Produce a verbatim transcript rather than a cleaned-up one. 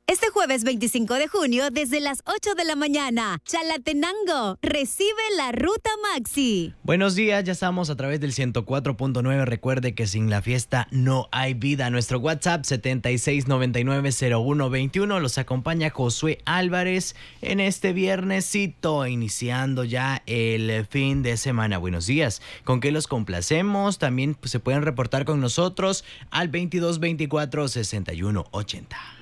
Este jueves veinticinco de junio, desde las ocho de la mañana, Chalatenango recibe la Ruta Maxi. Buenos días, ya estamos a través del ciento cuatro punto nueve. Recuerde que sin la fiesta no hay vida. Nuestro WhatsApp setenta y seis noventa y nueve cero uno veintiuno. Los acompaña Josué Álvarez en este viernesito, iniciando ya el fin de semana. Buenos días. ¿Con qué los complacemos? También pues, se pueden reportar con nosotros al veintidós veinticuatro sesenta y uno ochenta.